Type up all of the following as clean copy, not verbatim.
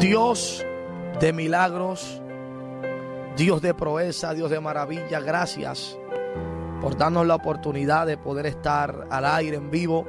Dios de milagros, Dios de proeza, Dios de maravilla, gracias por darnos la oportunidad de poder estar al aire en vivo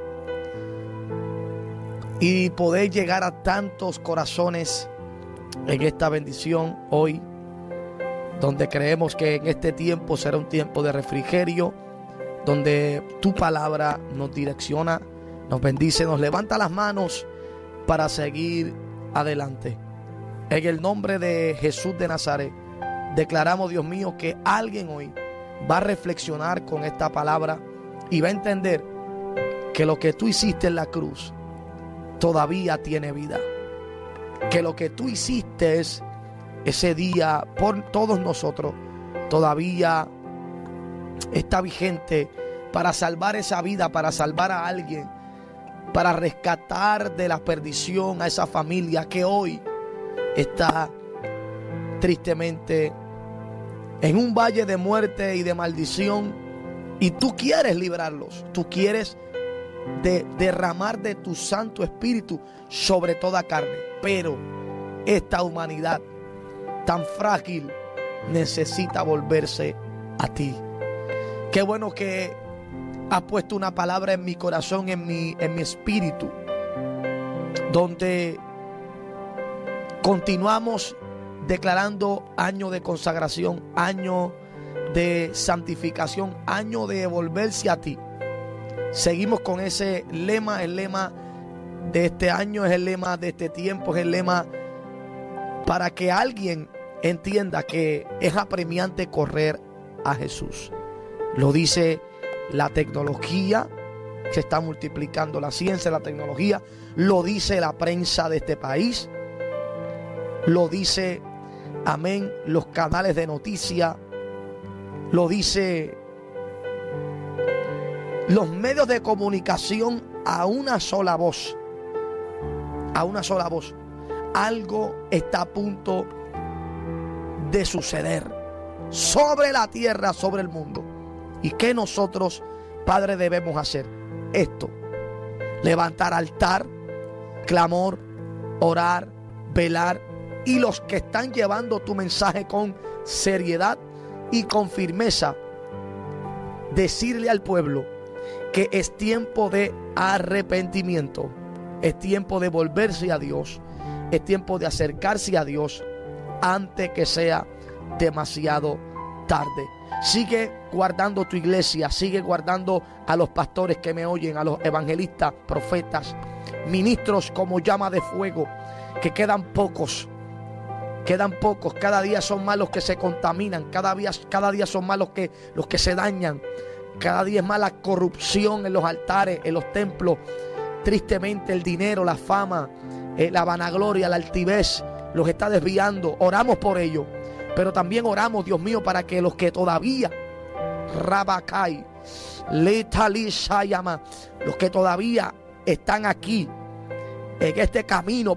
y poder llegar a tantos corazones en esta bendición hoy, donde creemos que en este tiempo será un tiempo de refrigerio, donde tu palabra nos direcciona, nos bendice, nos levanta las manos para seguir adelante. En el nombre de Jesús de Nazaret, declaramos, Dios mío, que alguien hoy va a reflexionar con esta palabra y va a entender que lo que tú hiciste en la cruz todavía tiene vida. Que lo que tú hiciste ese día por todos nosotros todavía está vigente para salvar esa vida, para salvar a alguien, para rescatar de la perdición a esa familia que hoy está tristemente en un valle de muerte y de maldición, y tú quieres librarlos, tú quieres derramar de tu Santo Espíritu sobre toda carne, pero esta humanidad tan frágil necesita volverse a ti. Qué bueno que has puesto una palabra en mi corazón, en mi espíritu, donde continuamos declarando año de consagración, año de santificación, año de volverse a ti. Seguimos con ese lema, el lema de este año, es el lema de este tiempo, es el lema para que alguien entienda que es apremiante correr a Jesús. Lo dice la tecnología, se está multiplicando la ciencia, la tecnología, lo dice la prensa de este país, lo dice, amén, los canales de noticia, lo dice los medios de comunicación a una sola voz. A una sola voz. Algo está a punto de suceder sobre la tierra, sobre el mundo. ¿Y qué nosotros, Padre, debemos hacer? Esto: levantar altar, clamor, orar, velar, y los que están llevando tu mensaje con seriedad y con firmeza, decirle al pueblo que es tiempo de arrepentimiento, es tiempo de volverse a Dios, es tiempo de acercarse a Dios antes que sea demasiado tarde. Sigue guardando tu iglesia, sigue guardando a los pastores que me oyen, a los evangelistas, profetas, ministros como llama de fuego, que quedan pocos, cada día son más los que se contaminan, cada día son más los que se dañan, cada día es más la corrupción en los altares, en los templos. Tristemente el dinero, la fama, la vanagloria, la altivez los está desviando. Oramos por ello, pero también oramos, Dios mío, para que los que todavía Rabakai, Letali Shayama, los que todavía están aquí en este camino